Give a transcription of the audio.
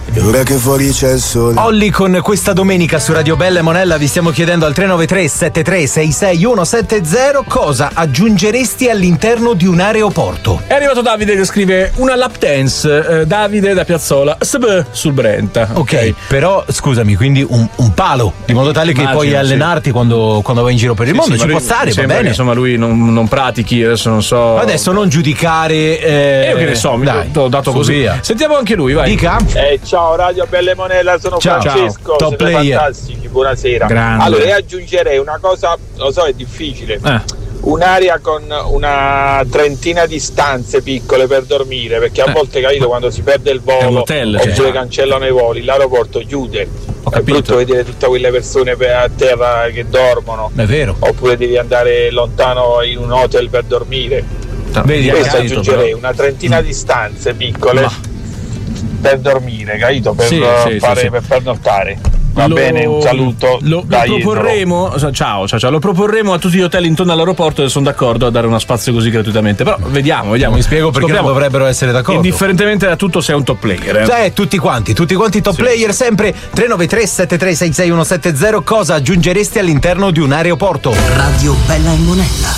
E ora che fuori c'è il sole. Olli con Questa domenica su Radio Bella e Monella vi stiamo chiedendo al 393 7366 170 cosa aggiungeresti all'interno di un aeroporto. È arrivato Davide che scrive una lap dance, Davide da Piazzola sul Brenta. Ok, però scusami, quindi un palo, di modo tale che puoi allenarti quando vai in giro per il mondo, ci può stare, va bene. Insomma lui non pratichi, adesso non so. Adesso non giudicare. Io che ne so, mi ho dato così. Via. Sentiamo anche lui, vai. Dica. Ciao Radio Bella e Monella, sono Francesco, top player. Fantastici, buonasera. Grande. Allora io aggiungerei una cosa, lo so è difficile, un'area con una trentina di stanze piccole per dormire, perché a volte capito quando si perde il volo oppure cancellano i voli, l'aeroporto chiude. È brutto vedere tutte quelle persone a terra che dormono. È vero. Oppure devi andare lontano in un hotel per dormire. Vedi, questo aggiungerei una trentina di stanze piccole per dormire, capito? Per pernottare. Va bene, un saluto. Lo proporremo. Ciao. Lo proporremo a tutti gli hotel intorno all'aeroporto e sono d'accordo a dare uno spazio così gratuitamente. Però vediamo. Mi spiego perché non dovrebbero essere d'accordo. Indifferentemente da tutto, sei un top player. Tutti quanti top player, sempre 393 7366 170. Cosa aggiungeresti all'interno di un aeroporto? Radio Bella e Monella.